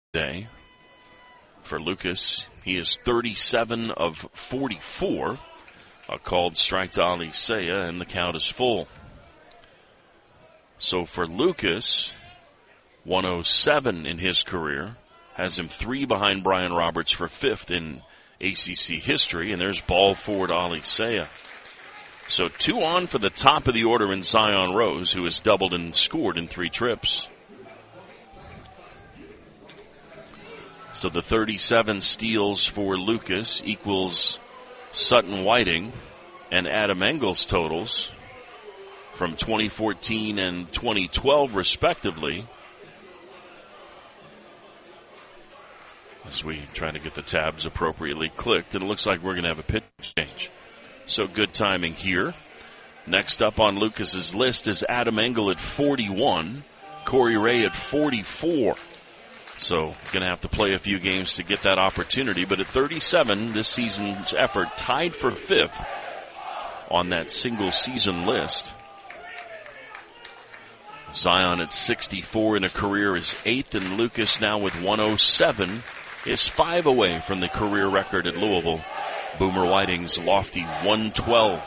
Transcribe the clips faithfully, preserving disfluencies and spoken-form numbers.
day for Lucas. He is thirty-seven of forty-four. A called strike to Alicea, and the count is full. So for Lucas, one oh seven in his career, has him three behind Brian Roberts for fifth in A C C history, and there's ball four to Alicea. So two on for the top of the order in Zion Rose, who has doubled and scored in three trips. So the thirty-seven steals for Lucas equals Sutton Whiting and Adam Engel's totals from twenty fourteen and twenty twelve respectively. As we try to get the tabs appropriately clicked, and it looks like we're going to have a pitch change. So good timing here. Next up on Lucas's list is Adam Engel at forty-one, Corey Ray at forty-four. So going to have to play a few games to get that opportunity. But at thirty-seven, this season's effort tied for fifth on that single season list. Zion at sixty-four in a career is eighth, and Lucas now with one oh seven is five away from the career record at Louisville, Boomer Whiting's lofty one twelve.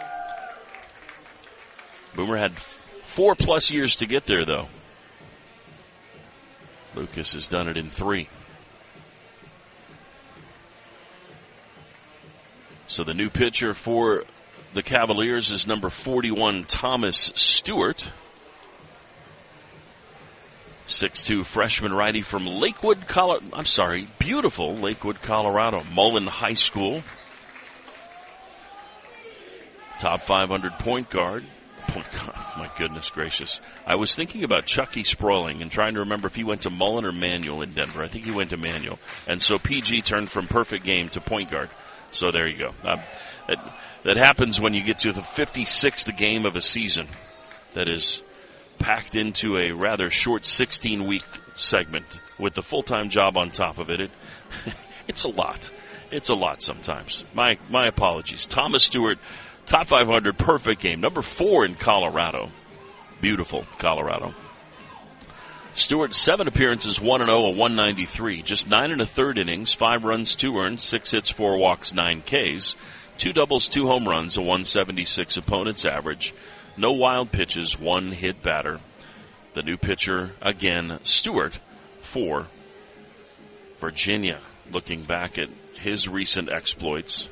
Boomer had four plus years to get there, though. Lucas has done it in three. So the new pitcher for the Cavaliers is number forty-one, Thomas Stewart. six two freshman righty from Lakewood, Colorado. I'm sorry, beautiful Lakewood, Colorado. Mullen High School. Top five hundred point guard. Oh, God, my goodness gracious. I was thinking about Chucky Sproling and trying to remember if he went to Mullen or Manual in Denver. I think he went to Manual. And so P G turned from perfect game to point guard. So there you go. Um, that, that happens when you get to the fifty-sixth game of a season that is packed into a rather short sixteen-week segment with the full-time job on top of it. it it's a lot. It's a lot sometimes. My, my apologies. Thomas Stewart, top five hundred, perfect game. Number four in Colorado. Beautiful Colorado. Stewart, seven appearances, one and oh, a one ninety-three. Just nine and a third innings, five runs, two earned, six hits, four walks, nine Ks. Two doubles, two home runs, a one seventy-six opponent's average. No wild pitches, one hit batter. The new pitcher, again, Stewart, for Virginia. Looking back at his recent exploits.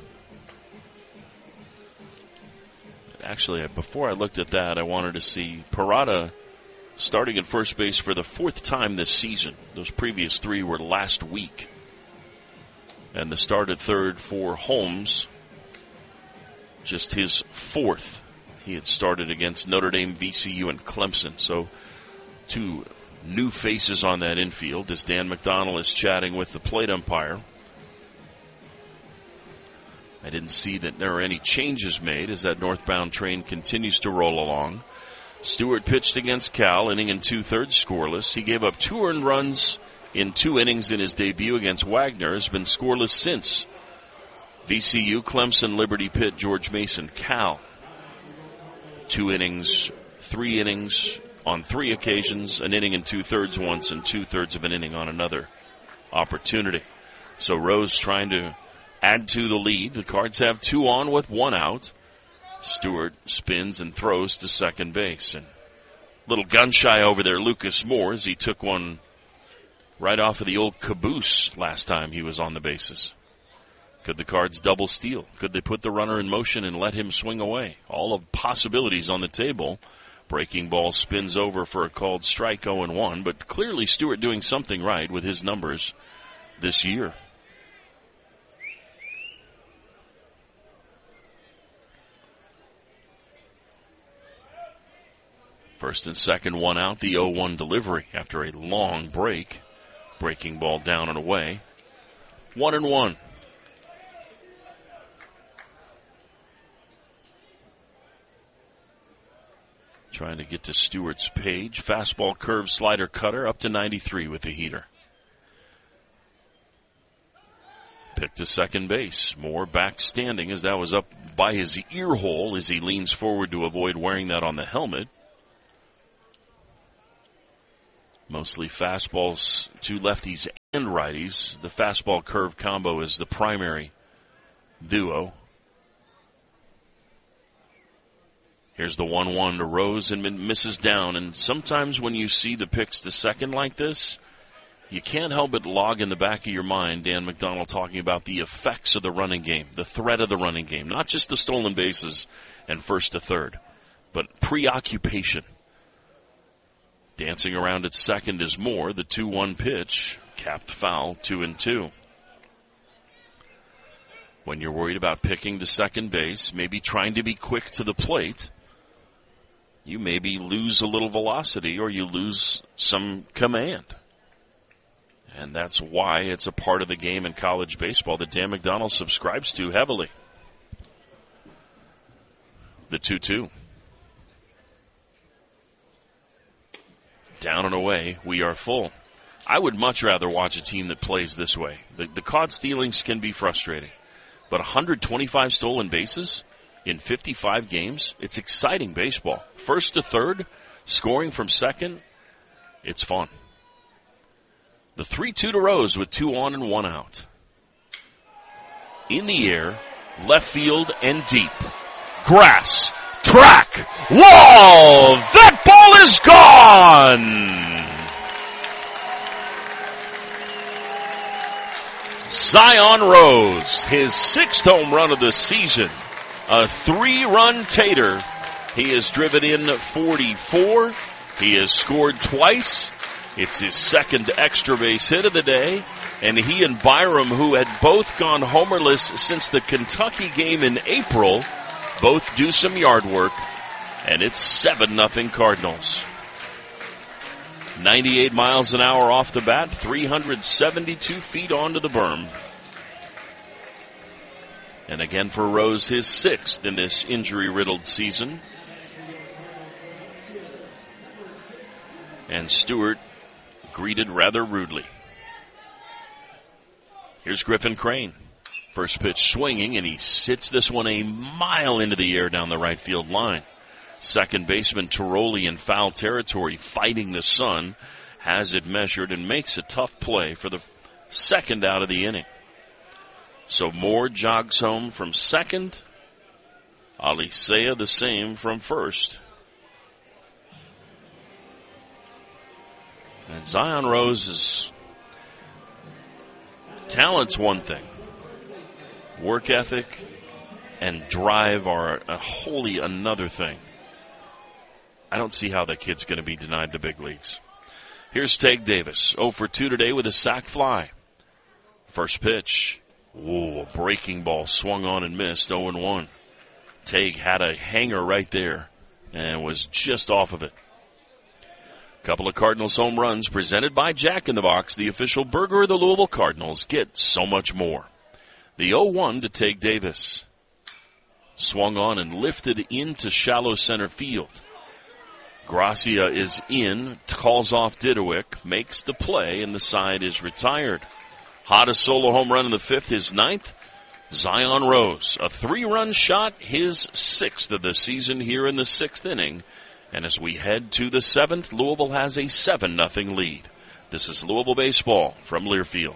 Actually, before I looked at that, I wanted to see Parada starting at first base for the fourth time this season. Those previous three were last week. And the start at third for Holmes, just his fourth. He had started against Notre Dame, V C U, and Clemson. So two new faces on that infield as Dan McDonnell is chatting with the plate umpire. I didn't see that there are any changes made as that northbound train continues to roll along. Stewart pitched against Cal, inning and two-thirds scoreless. He gave up two earned runs in two innings in his debut against Wagner. Has been scoreless since. V C U, Clemson, Liberty Pitt, George Mason, Cal. Two innings, three innings on three occasions, an inning and two-thirds once, and two-thirds of an inning on another opportunity. So Rose trying to add to the lead. The Cards have two on with one out. Stewart spins and throws to second base. And a little gun shy over there, Lucas Moore, as he took one right off of the old caboose last time he was on the bases. Could the Cards double steal? Could they put the runner in motion and let him swing away? All of possibilities on the table. Breaking ball spins over for a called strike, oh and one. But clearly Stewart doing something right with his numbers this year. First and second, one out, the oh one delivery after a long break. Breaking ball down and away. One and one. Trying to get to Stewart's page. Fastball, curve, slider, cutter, up to ninety-three with the heater. Pick to second base. Moore back standing as that was up by his ear hole as he leans forward to avoid wearing that on the helmet. Mostly fastballs to lefties and righties. The fastball curve combo is the primary duo. Here's the one one to Rose and misses down. And sometimes when you see the picks to second like this, you can't help but log in the back of your mind Dan McDonnell talking about the effects of the running game, the threat of the running game, not just the stolen bases and first to third, but preoccupation. Dancing around at second is more. The two one pitch, capped foul, two and two. When you're worried about picking to second base, maybe trying to be quick to the plate, you maybe lose a little velocity or you lose some command. And that's why it's a part of the game in college baseball that Dan McDonnell subscribes to heavily. The two two. Down and away, we are full. I would much rather watch a team that plays this way. The, the caught stealings can be frustrating. But one hundred twenty-five stolen bases in fifty-five games, it's exciting baseball. First to third, scoring from second, it's fun. The three two to Rose with two on and one out. In the air, left field and deep. Grass, track, wall! That ball is gone! Zion Rose, his sixth home run of the season. A three-run tater. He has driven in forty-four. He has scored twice. It's his second extra base hit of the day. And he and Byram, who had both gone homerless since the Kentucky game in April, both do some yard work. And it's seven nothing Cardinals. ninety-eight miles an hour off the bat, three hundred seventy-two feet onto the berm. And again for Rose, his sixth in this injury-riddled season. And Stewart greeted rather rudely. Here's Griffin Crane. First pitch swinging, and he sits this one a mile into the air down the right field line. Second baseman Tiroli in foul territory, fighting the sun, has it measured and makes a tough play for the second out of the inning. So Moore jogs home from second. Alicea the same from first. And Zion Rose's talent's one thing. Work ethic and drive are a wholly another thing. I don't see how that kid's going to be denied the big leagues. Here's Tague Davis, oh for two today with a sac fly. First pitch. Whoa, a breaking ball swung on and missed, oh and one. Tague had a hanger right there and was just off of it. Couple of Cardinals home runs presented by Jack in the Box, the official burger of the Louisville Cardinals. Get so much more. The oh one to Tague Davis. Swung on and lifted into shallow center field. Gracia is in, calls off Didowick, makes the play, and the side is retired. Hottest solo home run in the fifth, his ninth. Zion Rose, a three-run shot, his sixth of the season here in the sixth inning. And as we head to the seventh, Louisville has a seven nothing lead. This is Louisville Baseball from Learfield.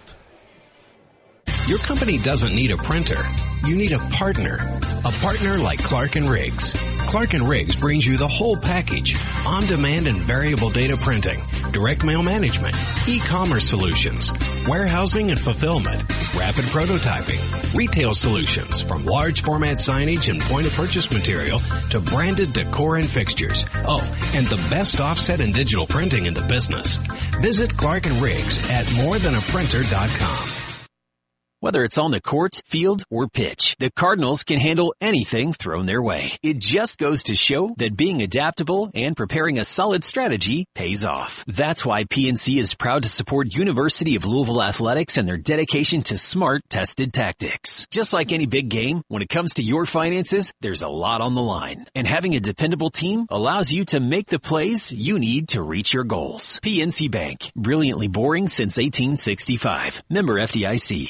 Your company doesn't need a printer. You need a partner. A partner like Clark and Riggs. Clark and Riggs brings you the whole package. On-demand and variable data printing, direct mail management, e-commerce solutions, warehousing and fulfillment, rapid prototyping, retail solutions from large format signage and point-of-purchase material to branded decor and fixtures. Oh, and the best offset and digital printing in the business. Visit Clark and Riggs at more than a printer dot com. Whether it's on the court, field, or pitch, the Cardinals can handle anything thrown their way. It just goes to show that being adaptable and preparing a solid strategy pays off. That's why P N C is proud to support University of Louisville Athletics and their dedication to smart, tested tactics. Just like any big game, when it comes to your finances, there's a lot on the line. And having a dependable team allows you to make the plays you need to reach your goals. P N C Bank, brilliantly boring since eighteen sixty-five. Member F D I C.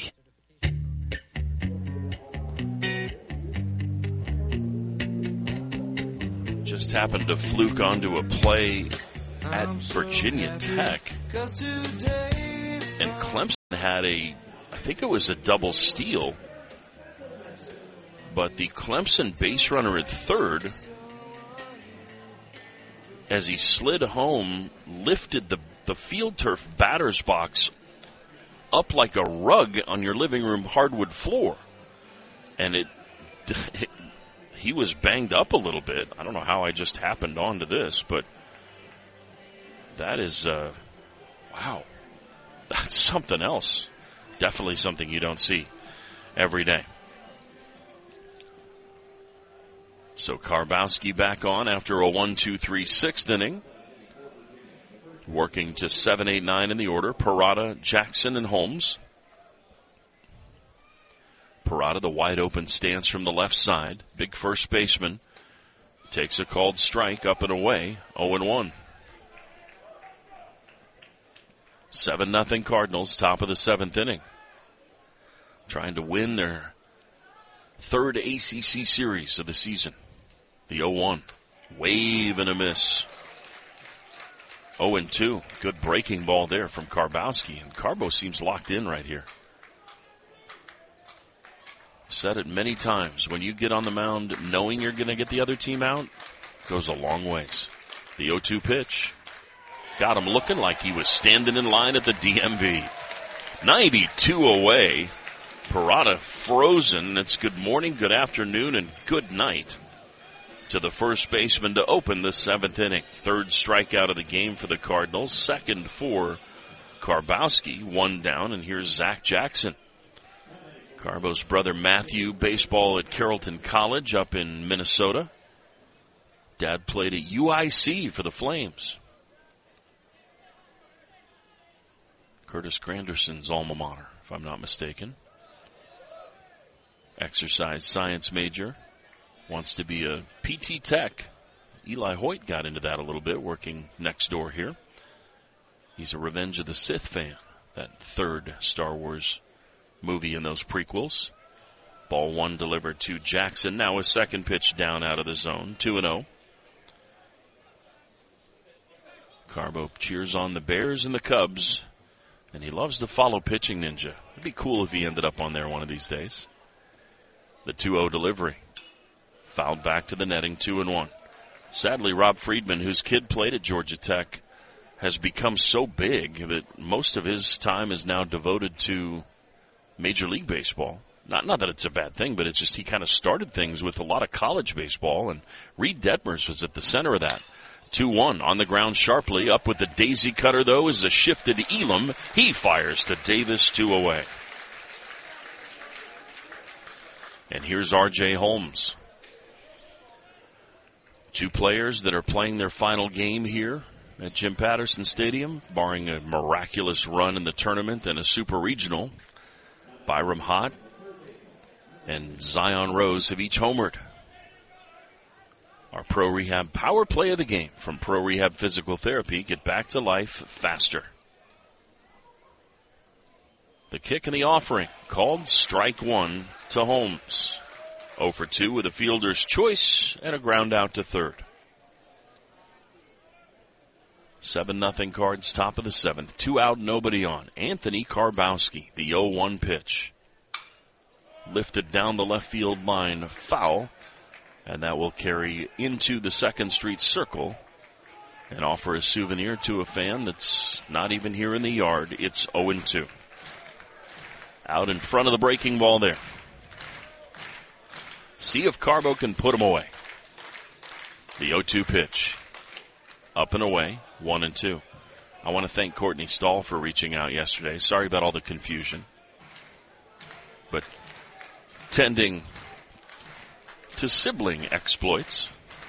Just happened to fluke onto a play at Virginia Tech. And Clemson had a, I think it was a double steal, but the Clemson base runner at third, as he slid home, lifted the, the field turf batter's box up like a rug on your living room hardwood floor. And it, it he was banged up a little bit. I don't know how I just happened onto this, but that is, uh, wow, that's something else. Definitely something you don't see every day. So Karbowski back on after a one two three sixth inning. Working to seven eight nine in the order. Parada, Jackson, and Holmes. Parada, the wide open stance from the left side. Big first baseman. Takes a called strike up and away. oh and one. seven nothing Cardinals, top of the seventh inning. Trying to win their third A C C series of the season. The oh one. Wave and a miss. oh and two. Good breaking ball there from Karbowski. And Carbo seems locked in right here. Said it many times. When you get on the mound knowing you're going to get the other team out, goes a long ways. The oh two pitch. Got him looking like he was standing in line at the D M V. ninety-two away. Parada frozen. It's good morning, good afternoon, and good night to the first baseman to open the seventh inning. Third strikeout of the game for the Cardinals. Second for Karbowski. One down, and here's Zach Jackson. Carbo's brother Matthew, baseball at Carrollton College up in Minnesota. Dad played at U I C for the Flames. Curtis Granderson's alma mater, if I'm not mistaken. Exercise science major. Wants to be a P T tech. Eli Hoyt got into that a little bit, working next door here. He's a Revenge of the Sith fan, that third Star Wars movie in those prequels. Ball one delivered to Jackson. Now a second pitch down out of the zone. two and oh. Carbo cheers on the Bears and the Cubs. And he loves to follow Pitching Ninja. It'd be cool if he ended up on there one of these days. The two oh delivery. Fouled back to the netting, two and one. Sadly, Rob Friedman, whose kid played at Georgia Tech, has become so big that most of his time is now devoted to Major League Baseball. Not, not that it's a bad thing, but it's just he kind of started things with a lot of college baseball, and Reed Detmers was at the center of that. two one on the ground sharply. Up with the daisy cutter, though, is a shifted Elam. He fires to Davis, two away. And here's R J Holmes. Two players that are playing their final game here at Jim Patterson Stadium, barring a miraculous run in the tournament and a super regional. Byram Hott and Zion Rose have each homered. Our Pro Rehab power play of the game from Pro Rehab Physical Therapy. Get back to life faster. The kick and the offering called strike one to Holmes. oh for two with a fielder's choice and a ground out to third. seven nothing Cards, top of the seventh. Two out, nobody on. Anthony Karbowski, the oh one pitch. Lifted down the left field line, foul. And that will carry into the Second Street Circle and offer a souvenir to a fan that's not even here in the yard. It's oh and two. Out in front of the breaking ball there. See if Carbo can put him away. The oh two pitch. Up and away, one and two. I want to thank Courtney Stahl for reaching out yesterday. Sorry about all the confusion. But tending to sibling exploits.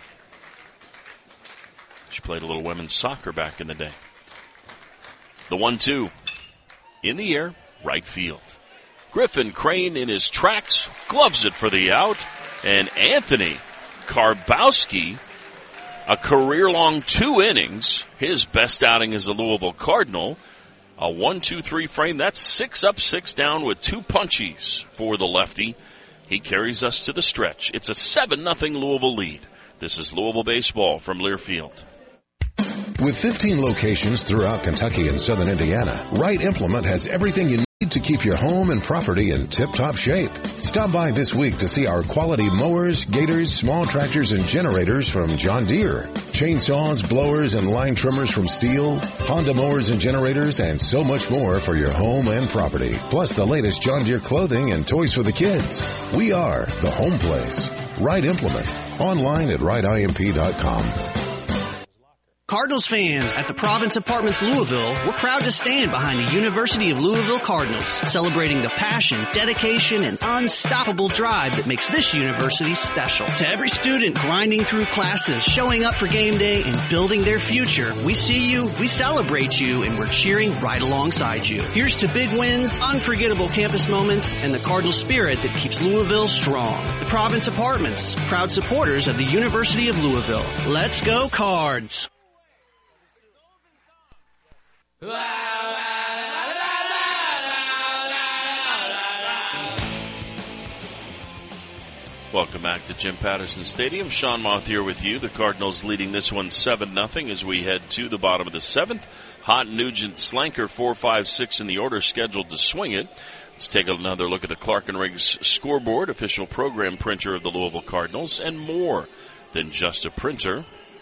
She played a little women's soccer back in the day. The one two. In the air, right field. Griffin Crane in his tracks, gloves it for the out. And Anthony Karbowski, a career-long two innings, his best outing as a Louisville Cardinal. A one two three frame, that's six up, six down with two punchies for the lefty. He carries us to the stretch. It's a seven nothing Louisville lead. This is Louisville baseball from Learfield. With fifteen locations throughout Kentucky and southern Indiana, Wright Implement has everything you need to keep your home and property in tip-top shape. Stop by this week to see our quality mowers, gators, small tractors, and generators from John Deere. Chainsaws, blowers, and line trimmers from Steel, Honda mowers and generators, and so much more for your home and property. Plus the latest John Deere clothing and toys for the kids. We are the home place. Wright Implement. Online at wright I M P dot com. Cardinals fans at the Province Apartments Louisville, we're proud to stand behind the University of Louisville Cardinals, celebrating the passion, dedication, and unstoppable drive that makes this university special. To every student grinding through classes, showing up for game day, and building their future, we see you, we celebrate you, and we're cheering right alongside you. Here's to big wins, unforgettable campus moments, and the Cardinal spirit that keeps Louisville strong. The Province Apartments, proud supporters of the University of Louisville. Let's go Cards! Welcome back to Jim Patterson Stadium. Sean Moth here with you. The Cardinals leading this one seven nothing as we head to the bottom of the seventh. Hott, Nugent, Slanker, four, five, six in the order, scheduled to swing it. Let's take another look at the Clark and Riggs scoreboard, official program printer of the Louisville Cardinals, and more than just a printer.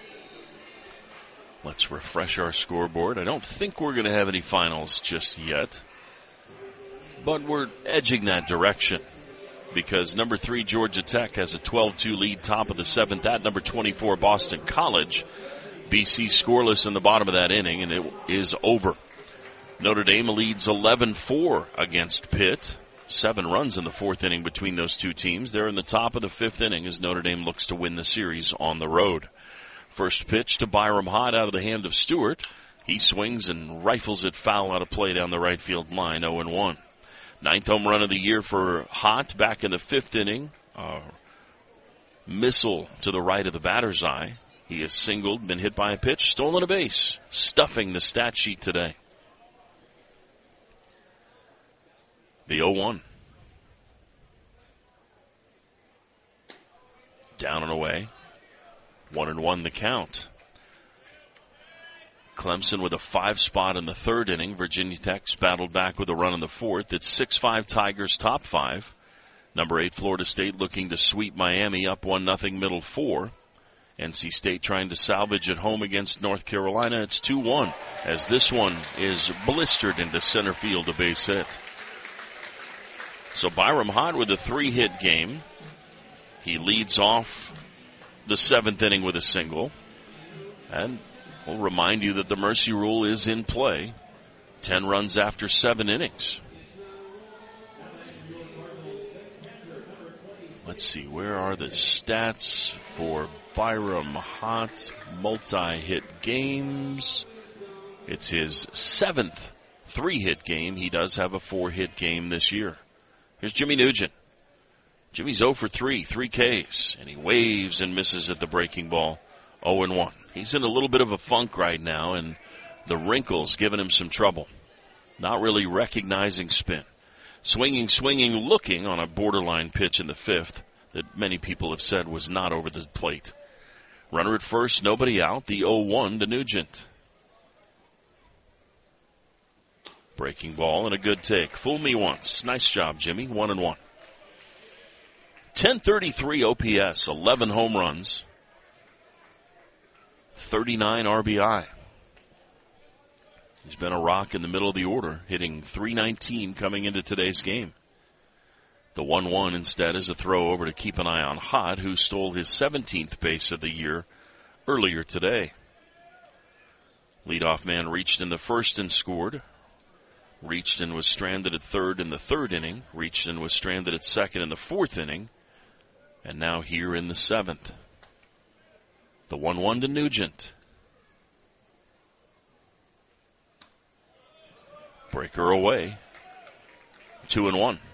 Let's refresh our scoreboard. I don't think we're going to have any finals just yet, but we're edging that direction because number three, Georgia Tech, has a twelve two lead top of the seventh at number twenty-four, Boston College. B C scoreless in the bottom of that inning, and it is over. Notre Dame leads eleven four against Pitt. Seven runs in the fourth inning between those two teams. They're in the top of the fifth inning as Notre Dame looks to win the series on the road. First pitch to Byram Hott out of the hand of Stewart. He swings and rifles it foul out of play down the right field line, oh and one. Ninth home run of the year for Hott back in the fifth inning. Uh, missile to the right of the batter's eye. He has singled, been hit by a pitch, stolen a base, stuffing the stat sheet today. The oh one. Down and away. One and one the count. Clemson with a five spot in the third inning. Virginia Tech's battled back with a run in the fourth. It's six five Tigers top five. Number eight Florida State looking to sweep Miami up one nothing middle four. N C State trying to salvage at home against North Carolina. It's two one as this one is blistered into center field, a base hit. So Byram Hott with a three-hit game. He leads off the seventh inning with a single. And we'll remind you that the mercy rule is in play. Ten runs after seven innings. Let's see, where are the stats for Byram Hott multi-hit games? It's his seventh three-hit game. He does have a four-hit game this year. Here's Jimmy Nugent. Jimmy's oh for three, three Ks, and he waves and misses at the breaking ball, oh and one. He's in a little bit of a funk right now, and the wrinkles giving him some trouble. Not really recognizing spin. Swinging, swinging, looking on a borderline pitch in the fifth that many people have said was not over the plate. Runner at first, nobody out, the oh one to Nugent. Breaking ball and a good take. Fool me once. Nice job, Jimmy. One and one. ten thirty-three O P S, eleven home runs, thirty-nine R B I. He's been a rock in the middle of the order, hitting three nineteen coming into today's game. The one one instead is a throw over to keep an eye on Hott, who stole his seventeenth base of the year earlier today. Leadoff man reached in the first and scored. Reached and was stranded at third in the third inning. Reached and was stranded at second in the fourth inning. And now here in the seventh. The one one to Nugent. Breaker away. Two and one.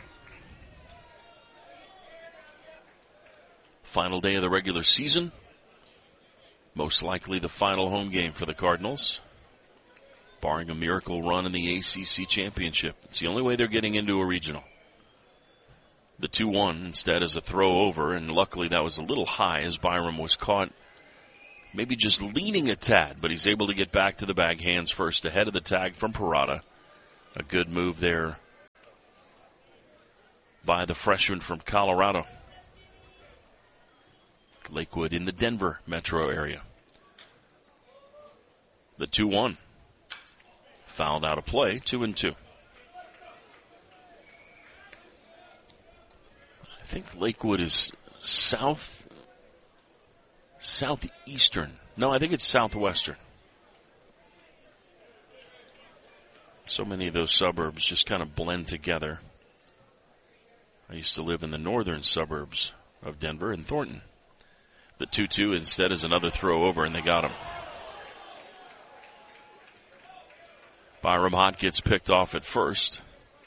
Final day of the regular season. Most likely the final home game for the Cardinals. Barring a miracle run in the A C C championship. It's the only way they're getting into a regional. The two one instead is a throw over, and luckily that was a little high as Byram was caught maybe just leaning a tad, but he's able to get back to the bag hands first ahead of the tag from Parada. A good move there by the freshman from Colorado. Lakewood in the Denver metro area. The two one. Fouled out of play, two and two. I think Lakewood is south, southeastern. No, I think it's southwestern. So many of those suburbs just kind of blend together. I used to live in the northern suburbs of Denver in Thornton. The two two instead is another throw over, and they got him. Byram Hott gets picked off at first.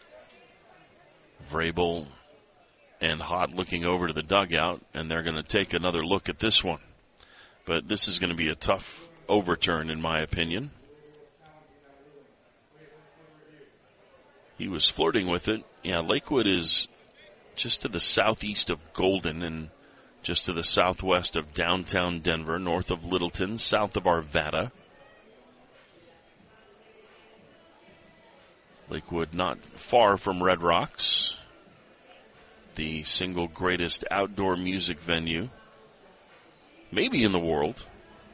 Vrabel and Hott looking over to the dugout, and they're going to take another look at this one. But this is going to be a tough overturn, in my opinion. He was flirting with it. Yeah, Lakewood is just to the southeast of Golden and just to the southwest of downtown Denver, north of Littleton, south of Arvada. Lakewood not far from Red Rocks, the single greatest outdoor music venue, maybe in the world.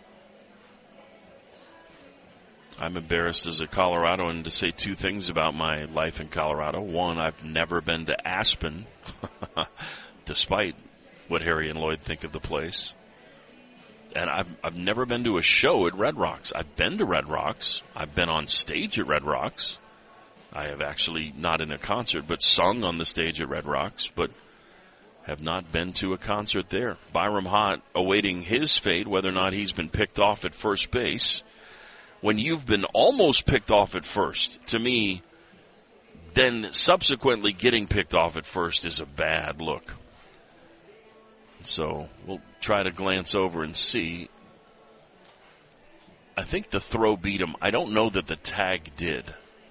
I'm embarrassed as a Coloradoan to say two things about my life in Colorado. One, I've never been to Aspen, despite what Harry and Lloyd think of the place. And I've I've never been to a show at Red Rocks. I've been to Red Rocks. I've been on stage at Red Rocks. I have actually, not in a concert, but sung on the stage at Red Rocks, but have not been to a concert there. Byram Hott awaiting his fate, whether or not he's been picked off at first base. When you've been almost picked off at first, to me, then subsequently getting picked off at first is a bad look. So we'll try to glance over and see. I think the throw beat him. I don't know that the tag did.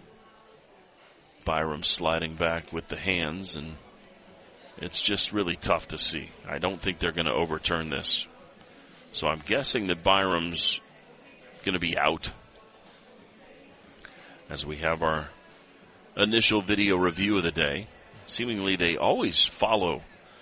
Byram sliding back with the hands, and it's just really tough to see. I don't think they're going to overturn this. So I'm guessing that Byram's going to be out as we have our initial video review of the day. Seemingly they always follow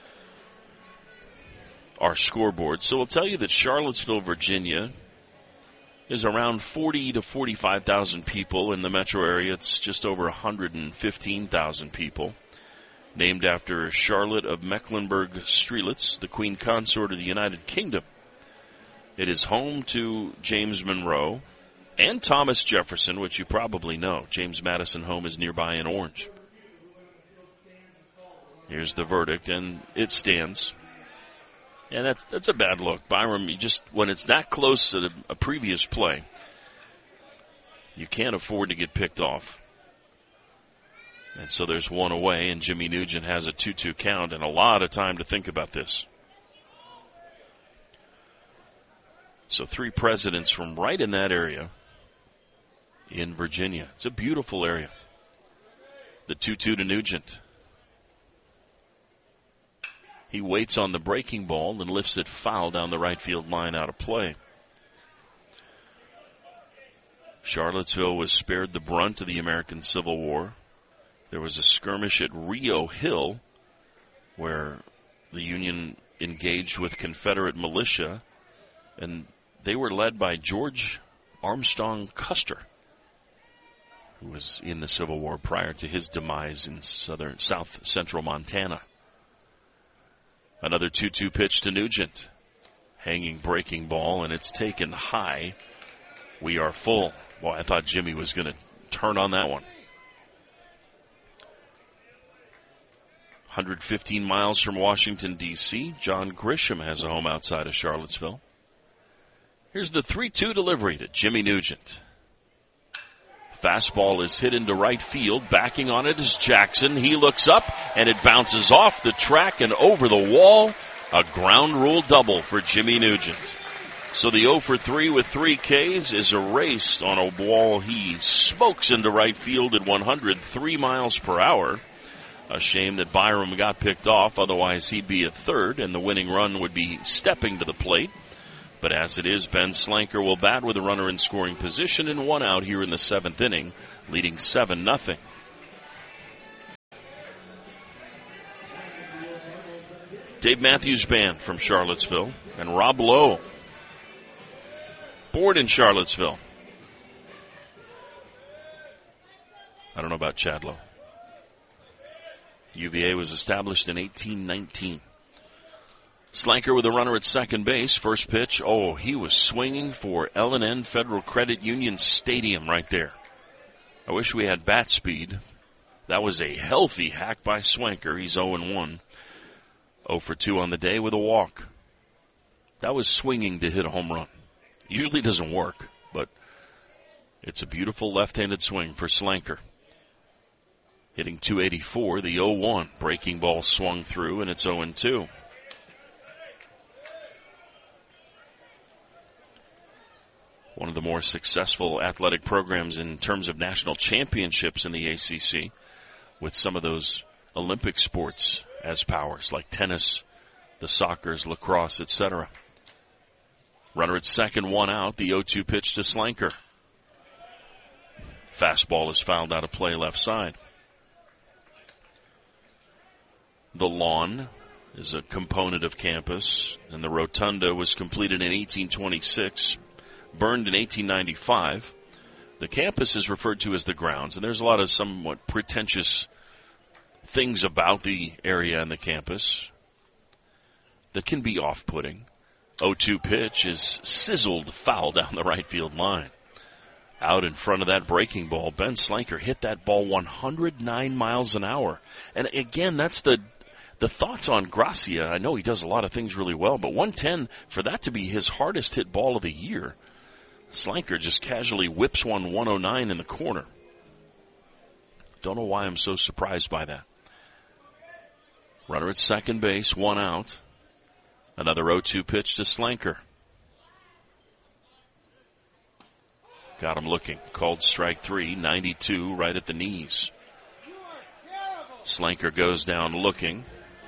our scoreboard. So we'll tell you that Charlottesville, Virginia is around forty to forty-five thousand people. In the metro area, it's just over one hundred fifteen thousand people. Named after Charlotte of Mecklenburg-Strelitz, the Queen Consort of the United Kingdom. It is home to James Monroe and Thomas Jefferson, which you probably know. James Madison home is nearby in Orange. Here's the verdict, and it stands. And that's that's a bad look. Byram, you just, when it's that close to the, a previous play, you can't afford to get picked off. And so there's one away, and Jimmy Nugent has a two two count and a lot of time to think about this. So three presidents from right in that area in Virginia. It's a beautiful area. The two two to Nugent. He waits on the breaking ball and lifts it foul down the right field line out of play. Charlottesville was spared the brunt of the American Civil War. There was a skirmish at Rio Hill where the Union engaged with Confederate militia, and they were led by George Armstrong Custer, who was in the Civil War prior to his demise in southern, south central Montana. Another two two pitch to Nugent. Hanging breaking ball, and it's taken high. We are full. Boy, I thought Jimmy was going to turn on that one. one hundred fifteen miles from Washington, D C, John Grisham has a home outside of Charlottesville. Here's the three two delivery to Jimmy Nugent. Fastball is hit into right field. Backing on it is Jackson. He looks up, and it bounces off the track and over the wall. A ground rule double for Jimmy Nugent. So the oh for three with three Ks is erased on a ball he smokes into right field at one hundred three miles per hour. A shame that Byram got picked off, otherwise he'd be at third, and the winning run would be stepping to the plate. But as it is, Ben Slanker will bat with a runner in scoring position and one out here in the seventh inning, leading seven nothing. Dave Matthews Band from Charlottesville and Rob Lowe, born in Charlottesville. I don't know about Chad Lowe. U V A was established in eighteen nineteen. Slanker with a runner at second base. First pitch. Oh, he was swinging for L and N Federal Credit Union Stadium right there. I wish we had bat speed. That was a healthy hack by Swanker. He's oh and one. oh for two on the day with a walk. That was swinging to hit a home run. Usually doesn't work, but it's a beautiful left-handed swing for Slanker. Hitting two eighty-four, the oh one. Breaking ball swung through, and it's oh and two. One of the more successful athletic programs in terms of national championships in the A C C, with some of those Olympic sports as powers, like tennis, the soccers, lacrosse, et cetera. Runner at second, one out. The oh two pitch to Slanker. Fastball is fouled out of play left side. The lawn is a component of campus, and the rotunda was completed in eighteen twenty-six, burned in eighteen ninety-five. The campus is referred to as the grounds, and there's a lot of somewhat pretentious things about the area and the campus that can be off-putting. oh two pitch is sizzled foul down the right field line. Out in front of that breaking ball, Ben Slanker hit that ball one hundred nine miles an hour. And again, that's the the thoughts on Gracia. I know he does a lot of things really well, but one ten, for that to be his hardest hit ball of the year, Slanker just casually whips one one oh nine in the corner. Don't know why I'm so surprised by that. Runner at second base, one out. Another oh two pitch to Slanker. Got him looking. Called strike three, ninety-two, right at the knees. Slanker goes down looking.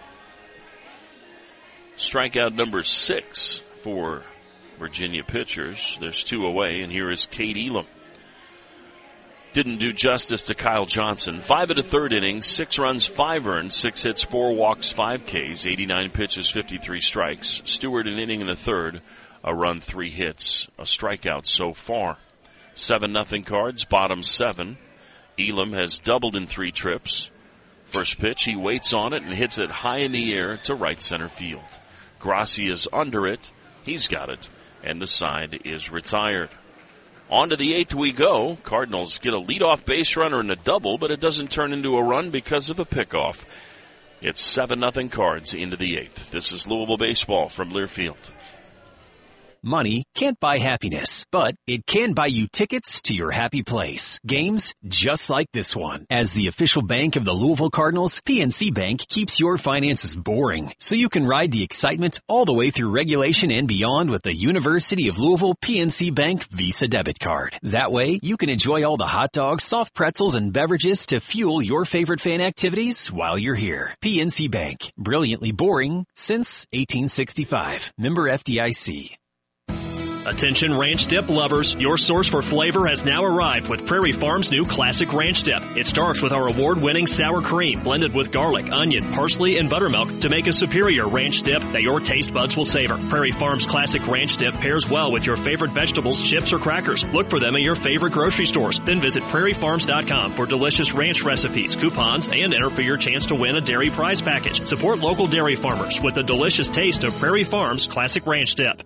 Strikeout number six for Virginia pitchers. There's two away, and here is Cade Elam. Didn't do justice to Kyle Johnson. Five and a third innings, six runs, five earned, six hits, four walks, five Ks, eighty-nine pitches, fifty-three strikes. Stewart an inning in the third, a run, three hits, a strikeout so far. Seven nothing Cards, bottom seven. Elam has doubled in three trips. First pitch, he waits on it and hits it high in the air to right center field. Gracia's under it. He's got it. And the side is retired. On to the eighth we go. Cardinals get a leadoff base runner and a double, but it doesn't turn into a run because of a pickoff. It's seven nothing Cards into the eighth. This is Louisville baseball from Learfield. Money can't buy happiness, but it can buy you tickets to your happy place. Games just like this one. As the official bank of the Louisville Cardinals, P N C Bank keeps your finances boring, so you can ride the excitement all the way through regulation and beyond with the University of Louisville P N C Bank Visa debit card. That way, you can enjoy all the hot dogs, soft pretzels, and beverages to fuel your favorite fan activities while you're here. P N C Bank. Brilliantly boring since eighteen sixty-five. Member F D I C. Attention ranch dip lovers, your source for flavor has now arrived with Prairie Farms' new Classic Ranch Dip. It starts with our award-winning sour cream blended with garlic, onion, parsley, and buttermilk to make a superior ranch dip that your taste buds will savor. Prairie Farms' Classic Ranch Dip pairs well with your favorite vegetables, chips, or crackers. Look for them at your favorite grocery stores. Then visit prairie farms dot com for delicious ranch recipes, coupons, and enter for your chance to win a dairy prize package. Support local dairy farmers with the delicious taste of Prairie Farms' Classic Ranch Dip.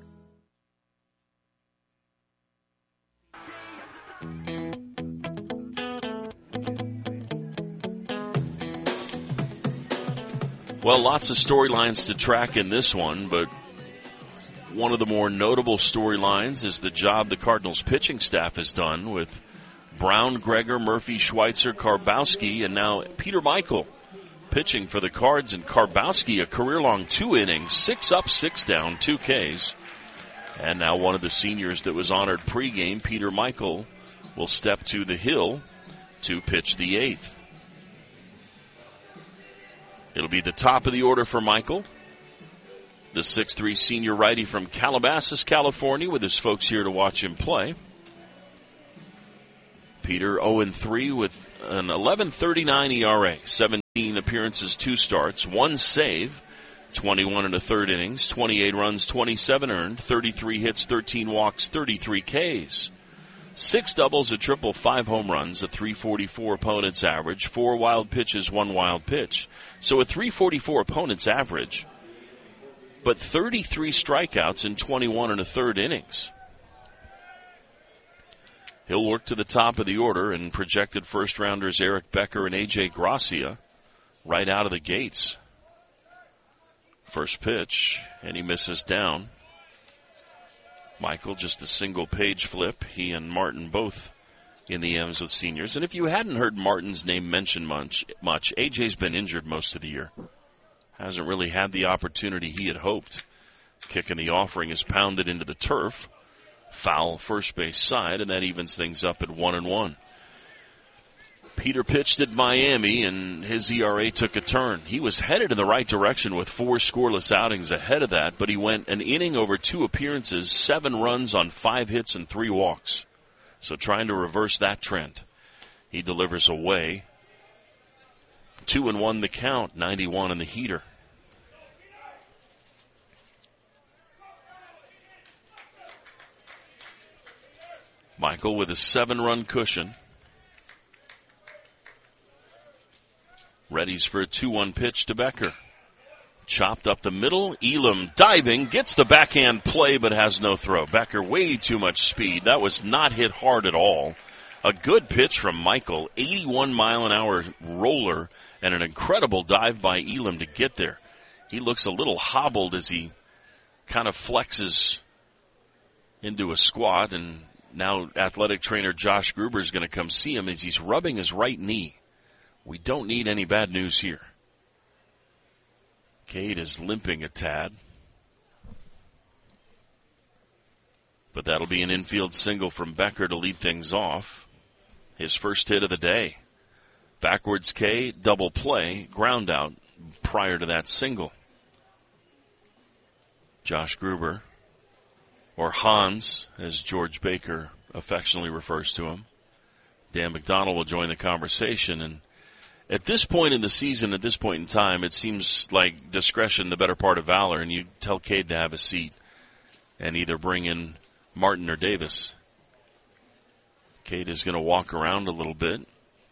Well, lots of storylines to track in this one, but one of the more notable storylines is the job the Cardinals pitching staff has done with Brown, Gregor, Murphy, Schweitzer, Karbowski, and now Peter Michael pitching for the Cards. And Karbowski, a career-long two innings, six up, six down, two Ks. And now one of the seniors that was honored pregame, Peter Michael, will step to the hill to pitch the eighth. It'll be the top of the order for Michael. the six three senior righty from Calabasas, California, with his folks here to watch him play. Peter oh and three with an eleven thirty-nine E R A, seventeen appearances, two starts, one save, twenty-one and a third innings, twenty-eight runs, twenty-seven earned, thirty-three hits, thirteen walks, thirty-three Ks. Six doubles, a triple, five home runs, a three forty-four opponent's average, four wild pitches, one wild pitch. So a three forty-four opponent's average, but thirty-three strikeouts in twenty-one and a third innings. He'll work to the top of the order, and projected first-rounders Eric Becker and A J Gracia right out of the gates. First pitch, and he misses down. Michael, just a single page flip. He and Martin both in the M's with seniors. And if you hadn't heard Martin's name mentioned much, much, A J's been injured most of the year. Hasn't really had the opportunity he had hoped. Kick in the offering is pounded into the turf. Foul first base side, and that evens things up at one and one. Peter pitched at Miami, and his E R A took a turn. He was headed in the right direction with four scoreless outings ahead of that, but he went an inning over two appearances, seven runs on five hits and three walks. So trying to reverse that trend. He delivers away. Two and one the count, ninety-one in the heater. Michael with a seven-run cushion. Readies for a two one pitch to Becker. Chopped up the middle. Elam diving, gets the backhand play but has no throw. Becker way too much speed. That was not hit hard at all. A good pitch from Michael. eighty-one mile an hour roller and an incredible dive by Elam to get there. He looks a little hobbled as he kind of flexes into a squat, and now athletic trainer Josh Gruber is going to come see him as he's rubbing his right knee. We don't need any bad news here. Cade is limping a tad. But that'll be an infield single from Becker to lead things off. His first hit of the day. Backwards K, double play, ground out prior to that single. Josh Gruber, or Hans, as George Baker affectionately refers to him. Dan McDonald will join the conversation. And at this point in the season, at this point in time, it seems like discretion the better part of valor, and you tell Cade to have a seat and either bring in Martin or Davis. Cade is going to walk around a little bit.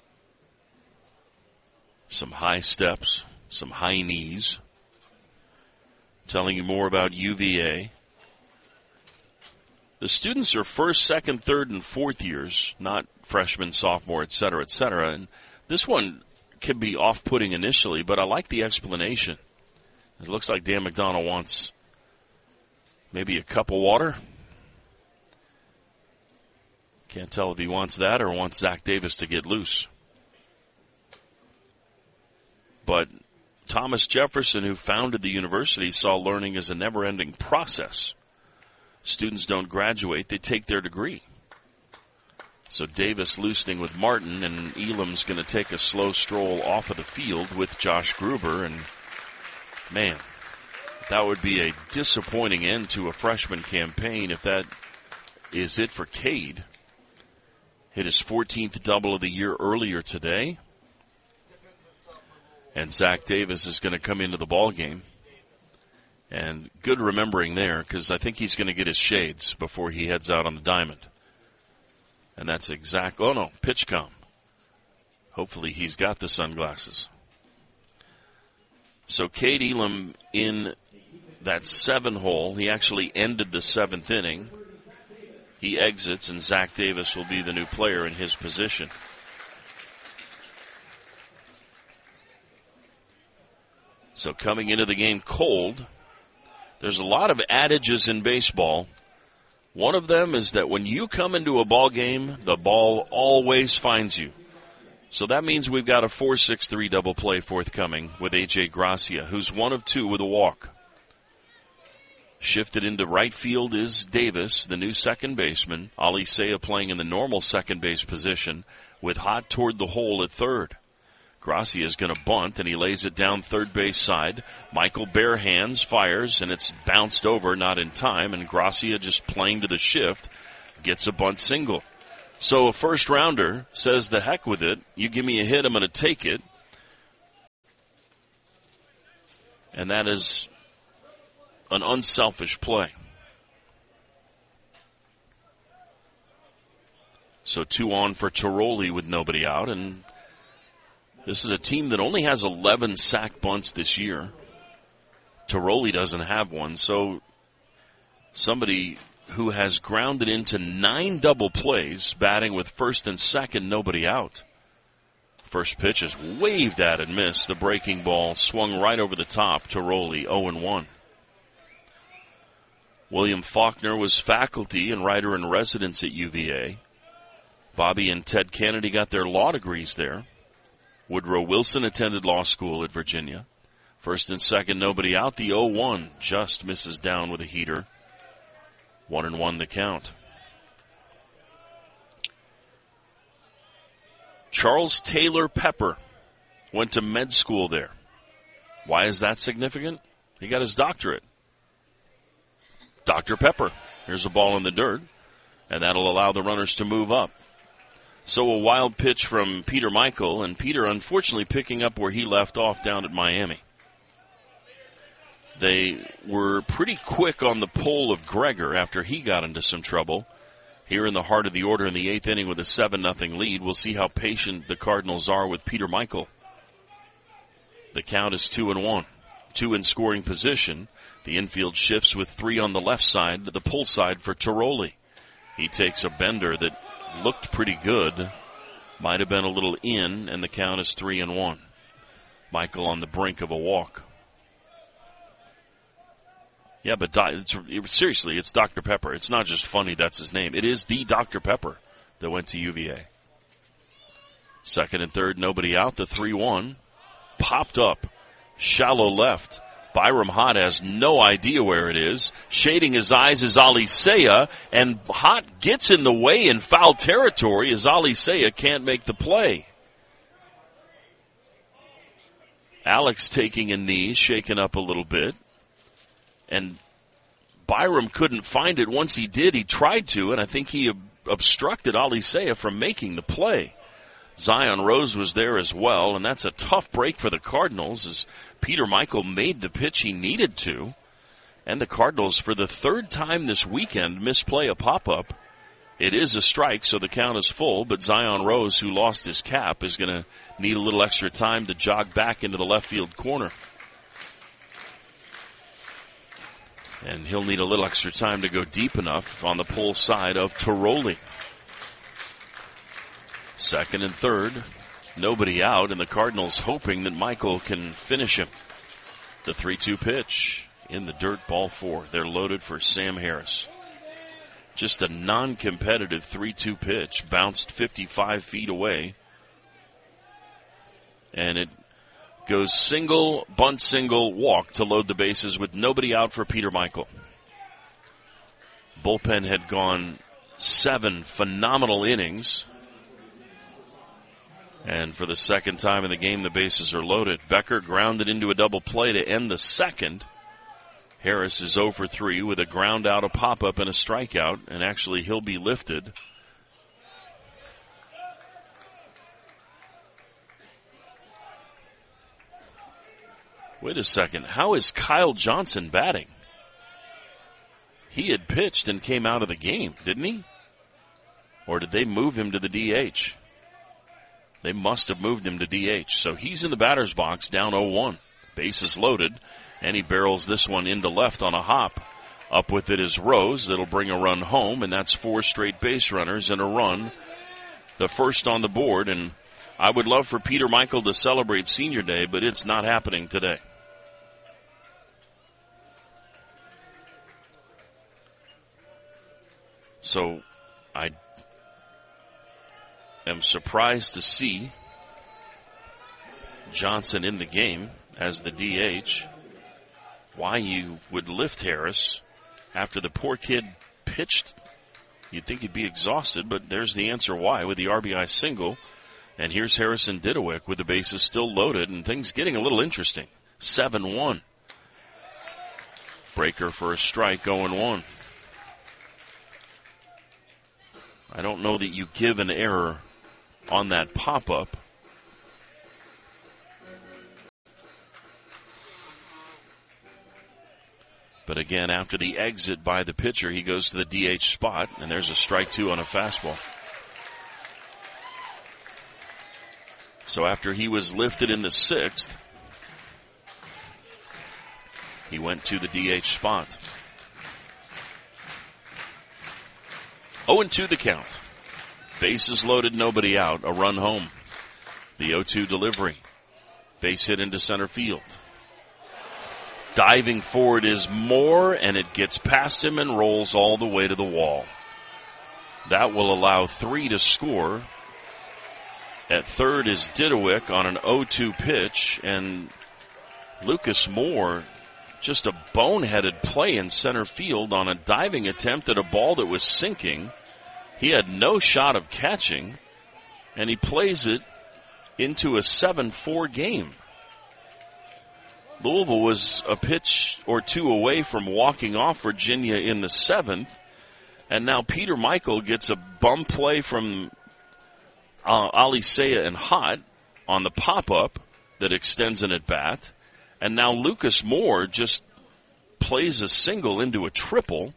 Some high steps, some high knees. Telling you more about U V A. The students are first, second, third, and fourth years, not freshman, sophomore, et cetera, et cetera. And this one can be off-putting initially, but I like the explanation. It looks like Dan McDonald wants maybe a cup of water. Can't tell if he wants that or wants Zach Davis to get loose. But Thomas Jefferson, who founded the university, saw learning as a never-ending process. Students don't graduate, they take their degree. So Davis loosening with Martin, and Elam's going to take a slow stroll off of the field with Josh Gruber. And, man, that would be a disappointing end to a freshman campaign if that is it for Cade. Hit his fourteenth double of the year earlier today. And Zach Davis is going to come into the ball game. And good remembering there, because I think he's going to get his shades before he heads out on the diamond. And that's exact. Oh, no, pitch com. Hopefully he's got the sunglasses. So Cade Elam in that seven hole. He actually ended the seventh inning. He exits, and Zach Davis will be the new player in his position. So coming into the game cold, there's a lot of adages in baseball. One of them is that when you come into a ball game, the ball always finds you. So that means we've got a four six three double play forthcoming with A J Gracia, who's one of two with a walk. Shifted into right field is Davis, the new second baseman. Ali Seiya playing in the normal second base position with Hott toward the hole at third. Gracia is going to bunt, and he lays it down third base side. Michael bare hands, fires, and it's bounced over, not in time, and Gracia, just playing to the shift, gets a bunt single. So a first rounder says, the heck with it. You give me a hit, I'm going to take it. And that is an unselfish play. So two on for Tiroli with nobody out, and this is a team that only has eleven sack bunts this year. Tiroli doesn't have one, so somebody who has grounded into nine double plays, batting with first and second, nobody out. First pitch is waved at and missed. The breaking ball swung right over the top. Tiroli oh and one. William Faulkner was faculty and writer in residence at U V A. Bobby and Ted Kennedy got their law degrees there. Woodrow Wilson attended law school at Virginia. First and second, nobody out. The oh one just misses down with a heater. One and one the count. Charles Taylor Pepper went to med school there. Why is that significant? He got his doctorate. Doctor Pepper. Here's a ball in the dirt, and that'll allow the runners to move up. So a wild pitch from Peter Michael, and Peter unfortunately picking up where he left off down at Miami. They were pretty quick on the pull of Gregor after he got into some trouble. Here in the heart of the order in the eighth inning with a seven nothing lead, we'll see how patient the Cardinals are with Peter Michael. The count is two and one. Two in scoring position. The infield shifts with three on the left side to the pull side for Tiroli. He takes a bender that looked pretty good. Might have been a little in, and the count is three and one. Michael on the brink of a walk. Yeah, but it's, it, seriously, it's Doctor Pepper. It's not just funny that's his name. It is the Doctor Pepper that went to U V A. Second and third, nobody out. The three one. Popped up. Shallow left. Byram Hott has no idea where it is. Shading his eyes is Alicea, and Hott gets in the way in foul territory as Alicea can't make the play. Alex taking a knee, shaken up a little bit. And Byram couldn't find it. Once he did, he tried to, and I think he ob- obstructed Alicea from making the play. Zion Rose was there as well, and that's a tough break for the Cardinals as Peter Michael made the pitch he needed to. And the Cardinals, for the third time this weekend, misplay a pop-up. It is a strike, so the count is full, but Zion Rose, who lost his cap, is going to need a little extra time to jog back into the left field corner. And he'll need a little extra time to go deep enough on the pull side of Tiroli. Second and third, nobody out, and the Cardinals hoping that Michael can finish him. The three two pitch in the dirt, ball four. They're loaded for Sam Harris. Just a non-competitive three two pitch, bounced fifty-five feet away. And it goes single, bunt single, walk to load the bases with nobody out for Peter Michael. Bullpen had gone seven phenomenal innings. And for the second time in the game, the bases are loaded. Becker grounded into a double play to end the second. Harris is oh for three with a ground out, a pop-up, and a strikeout. And actually, he'll be lifted. Wait a second. How is Kyle Johnson batting? He had pitched and came out of the game, didn't he? Or did they move him to the D H? They must have moved him to D H. So he's in the batter's box, down oh one. Bases loaded, and he barrels this one into left on a hop. Up with it is Rose. That'll bring a run home, and that's four straight base runners and a run. The first on the board, and I would love for Peter Michael to celebrate Senior Day, but it's not happening today. So I am surprised to see Johnson in the game as the D H. Why you would lift Harris after the poor kid pitched. You'd think he'd be exhausted, but there's the answer why with the R B I single. And here's Harrison Didowick with the bases still loaded and things getting a little interesting. seven one. Breaker for a strike, going one. I don't know that you give an error on that pop-up. But again, after the exit by the pitcher, he goes to the D H spot, and there's a strike two on a fastball. So after he was lifted in the sixth, he went to the D H spot. oh and two the count. Bases loaded, nobody out, a run home. The oh two delivery. Base hit into center field. Diving forward is Moore, and it gets past him and rolls all the way to the wall. That will allow three to score. At third is Didowick on an oh two pitch, and Lucas Moore, just a boneheaded play in center field on a diving attempt at a ball that was sinking. He had no shot of catching, and he plays it into a seven four game. Louisville was a pitch or two away from walking off Virginia in the seventh, and now Peter Michael gets a bum play from uh, Alicea and Hott on the pop-up that extends an at-bat, and now Lucas Moore just plays a single into a triple,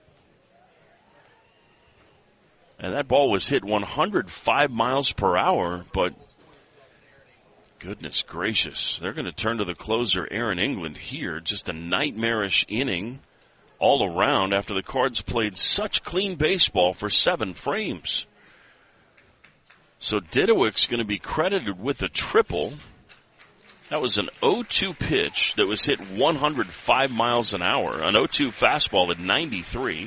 and that ball was hit one hundred five miles per hour, but goodness gracious, they're going to turn to the closer, Aaron England, here. Just a nightmarish inning all around after the Cards played such clean baseball for seven frames. So Didowick's going to be credited with a triple. That was an oh two pitch that was hit one hundred five miles an hour, an oh two fastball at ninety-three.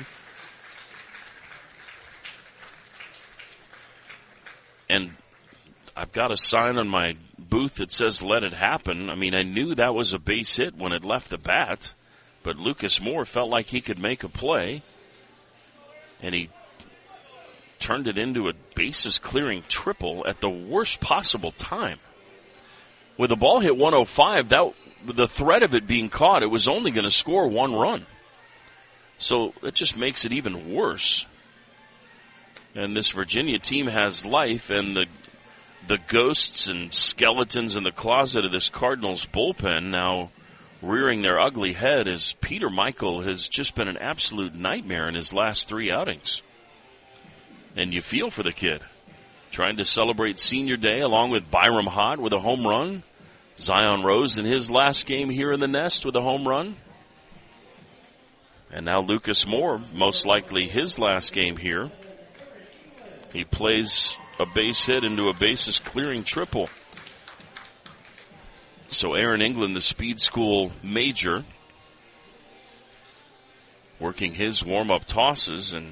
And I've got a sign on my booth that says let it happen. I mean, I knew that was a base hit when it left the bat, but Lucas Moore felt like he could make a play, and he turned it into a bases-clearing triple at the worst possible time. With the ball hit one oh five, that the threat of it being caught, it was only going to score one run. So it just makes it even worse. And this Virginia team has life, and the the ghosts and skeletons in the closet of this Cardinals bullpen now rearing their ugly head as Peter Michael has just been an absolute nightmare in his last three outings. And you feel for the kid. Trying to celebrate senior day along with Byram Hott with a home run. Zion Rose in his last game here in the Nest with a home run. And now Lucas Moore, most likely his last game here. He plays a base hit into a bases clearing triple. So Aaron England, the speed school major, working his warm-up tosses, and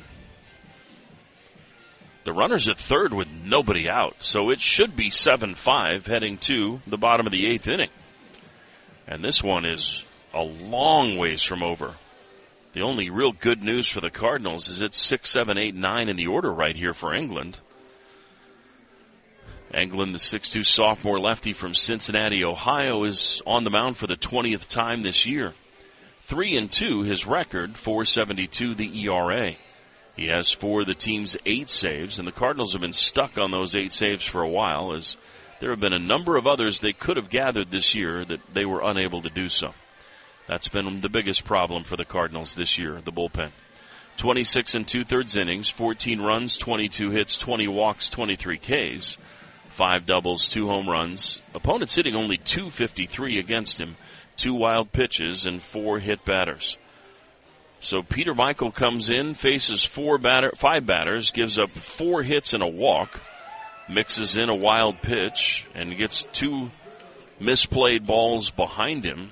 the runner's at third with nobody out. So it should be seven five heading to the bottom of the eighth inning. And this one is a long ways from over. The only real good news for the Cardinals is it's six, seven, eight, nine in the order right here for England. England, the six two sophomore lefty from Cincinnati, Ohio, is on the mound for the twentieth time this year. Three and two, his record, four seventy-two the E R A. He has four of the team's eight saves, and the Cardinals have been stuck on those eight saves for a while, as there have been a number of others they could have gathered this year that they were unable to do so. That's been the biggest problem for the Cardinals this year, the bullpen. twenty-six and two-thirds innings, fourteen runs, twenty-two hits, twenty walks, twenty-three Ks. Five doubles, two home runs. Opponents hitting only two fifty-three against him. Two wild pitches and four hit batters. So Peter Michael comes in, faces four batter, five batters, gives up four hits and a walk, mixes in a wild pitch, and gets two misplayed balls behind him.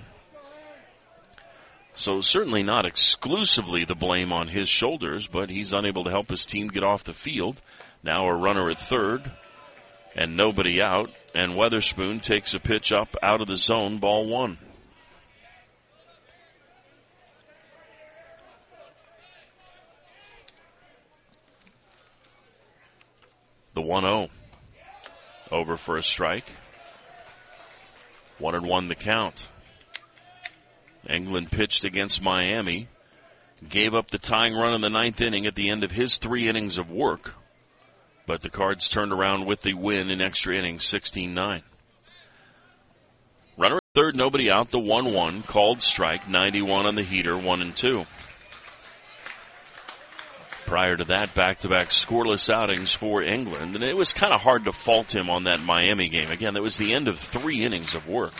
So certainly not exclusively the blame on his shoulders, but he's unable to help his team get off the field. Now a runner at third. And nobody out, and Weatherspoon takes a pitch up out of the zone, ball one. The one oh. Over for a strike. One and one the count. England pitched against Miami. Gave up the tying run in the ninth inning at the end of his three innings of work. But the Cards turned around with the win in extra innings, sixteen nine. Runner at third, nobody out, the one one. Called strike, ninety-one on the heater, one and two. Prior to that, back-to-back scoreless outings for England. And it was kind of hard to fault him on that Miami game. Again, that was the end of three innings of work.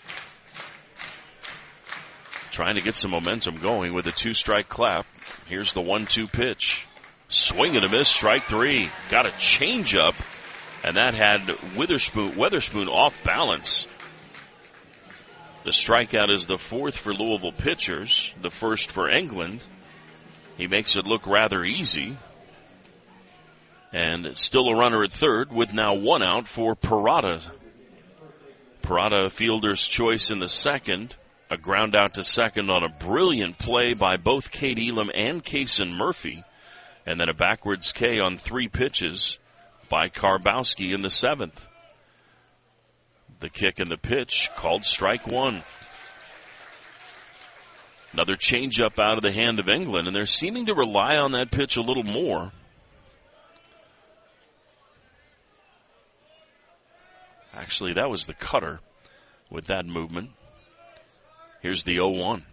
Trying to get some momentum going with a two-strike clap. Here's the one two pitch. Swing and a miss, strike three. Got a changeup, and that had Witherspoon, Weatherspoon off balance. The strikeout is the fourth for Louisville pitchers, the first for England. He makes it look rather easy. And still a runner at third with now one out for Parada. Parada, fielder's choice in the second. A ground out to second on a brilliant play by both Cade Elam and Kaysen Murphy. And then a backwards K on three pitches by Karbowski in the seventh. The kick and the pitch called strike one. Another changeup out of the hand of England, and they're seeming to rely on that pitch a little more. Actually, that was the cutter with that movement. Here's the oh one.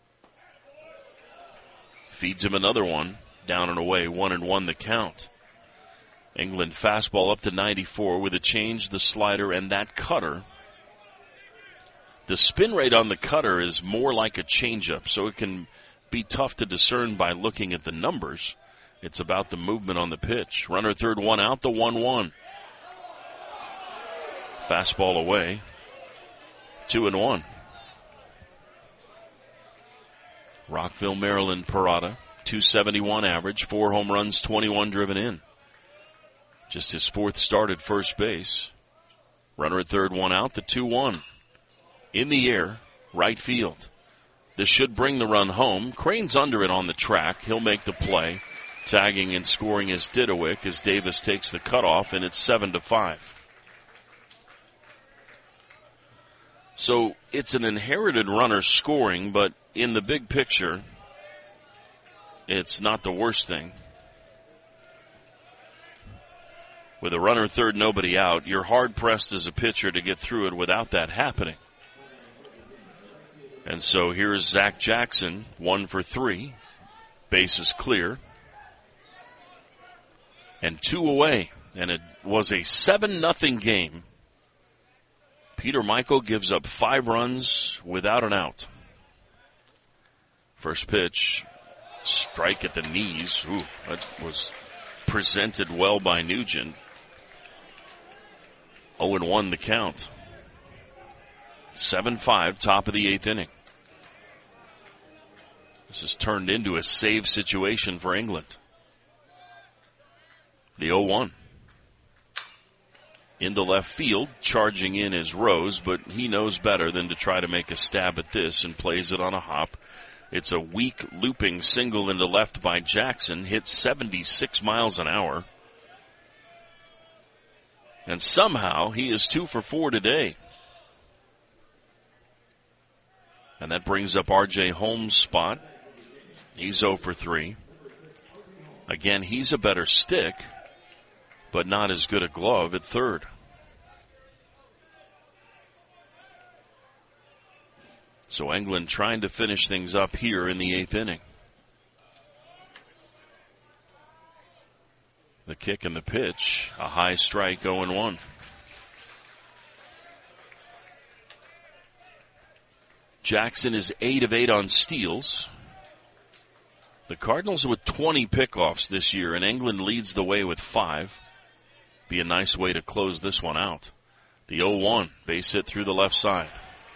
Feeds him another one. Down and away, one and one the count. England fastball up to ninety-four with a change, the slider, and that cutter. The spin rate on the cutter is more like a changeup, so it can be tough to discern by looking at the numbers. It's about the movement on the pitch. Runner third, one out, the one one. Fastball away. Two and one. Rockville, Maryland, Parada. two seventy-one average, four home runs, twenty-one driven in. Just his fourth start at first base. Runner at third, one out, the two one. In the air, right field. This should bring the run home. Crane's under it on the track. He'll make the play. Tagging and scoring is Didowick as Davis takes the cutoff, and it's seven to five. So it's an inherited runner scoring, but in the big picture, it's not the worst thing. With a runner third, nobody out, you're hard-pressed as a pitcher to get through it without that happening. And so here's Zach Jackson, one for three. Base is clear. And two away. And it was a seven nothing game. Peter Michael gives up five runs without an out. First pitch, strike at the knees. Ooh, that was presented well by Nugent. oh and one the count. seven five, top of the eighth inning. This has turned into a save situation for England. The oh one. Into left field, charging in is Rose, but he knows better than to try to make a stab at this and plays it on a hop. It's a weak looping single into left by Jackson, hits seventy-six miles an hour. And somehow he is two for four today. And that brings up R J Holmes' spot. He's oh for three. Again, he's a better stick, but not as good a glove at third. So England trying to finish things up here in the eighth inning. The kick and the pitch, a high strike, oh and one. Jackson is eight of eight on steals. The Cardinals with twenty pickoffs this year, and England leads the way with five. Be a nice way to close this one out. The oh one, base hit through the left side.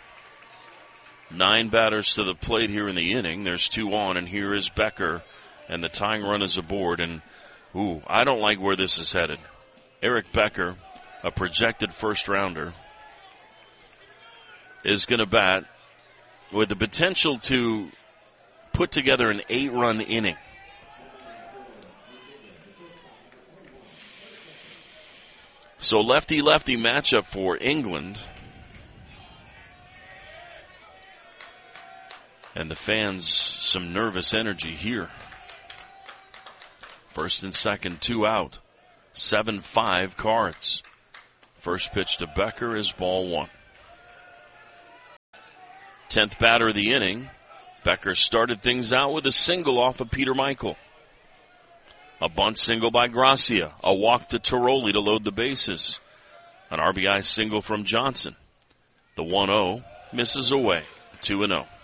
Nine batters to the plate here in the inning. There's two on, and here is Becker, and the tying run is aboard. And, ooh, I don't like where this is headed. Eric Becker, a projected first-rounder, is going to bat with the potential to put together an eight-run inning. So lefty-lefty matchup for England. And the fans, some nervous energy here. First and second, two out. seven five Cards. First pitch to Becker is ball one. Tenth batter of the inning. Becker started things out with a single off of Peter Michael. A bunt single by Gracia. A walk to Tiroli to load the bases. An R B I single from Johnson. The one oh misses away. two and oh.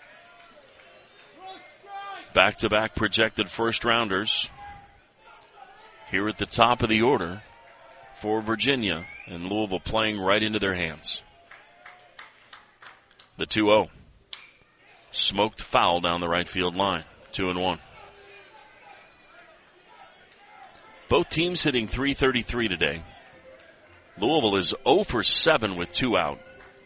Back-to-back projected first-rounders here at the top of the order for Virginia, and Louisville playing right into their hands. The two oh. Smoked foul down the right field line. two and one. Both teams hitting three thirty-three today. Louisville is oh for seven with two out.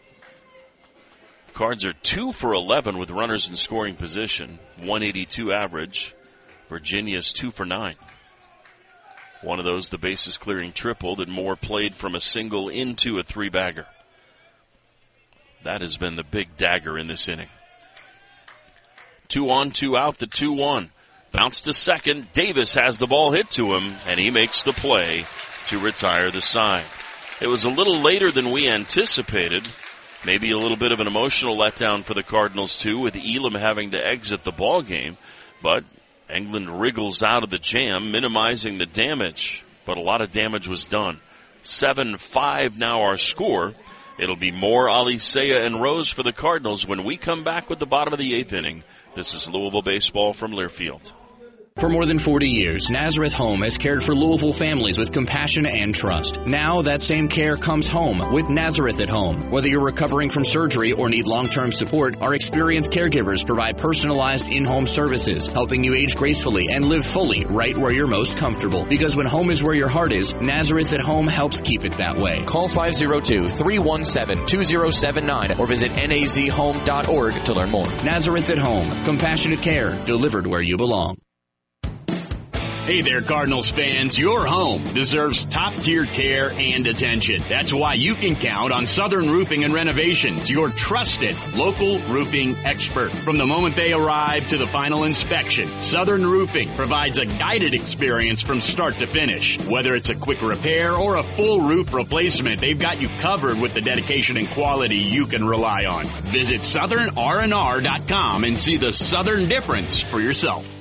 Cards are two for eleven with runners in scoring position. one eighty-two average. Virginia's two for nine. One of those, the bases clearing triple that Moore played from a single into a three-bagger. That has been the big dagger in this inning. Two on, two out, the two one. Bounce to second. Davis has the ball hit to him, and he makes the play to retire the side. It was a little later than we anticipated. Maybe a little bit of an emotional letdown for the Cardinals, too, with Elam having to exit the ball game. But England wriggles out of the jam, minimizing the damage. But a lot of damage was done. seven five now our score. It'll be Moore, Alicea, and Rose for the Cardinals when we come back with the bottom of the eighth inning. This is Louisville Baseball from Learfield. For more than forty years, Nazareth Home has cared for Louisville families with compassion and trust. Now that same care comes home with Nazareth at Home. Whether you're recovering from surgery or need long-term support, our experienced caregivers provide personalized in-home services, helping you age gracefully and live fully right where you're most comfortable. Because when home is where your heart is, Nazareth at Home helps keep it that way. Call five oh two, three one seven, two oh seven nine or visit N A Z home dot org to learn more. Nazareth at Home. Compassionate care delivered where you belong. Hey there, Cardinals fans. Your home deserves top-tier care and attention. That's why you can count on Southern Roofing and Renovations, your trusted local roofing expert. From the moment they arrive to the final inspection, Southern Roofing provides a guided experience from start to finish. Whether it's a quick repair or a full roof replacement, they've got you covered with the dedication and quality you can rely on. Visit southern r n r dot com and see the Southern difference for yourself.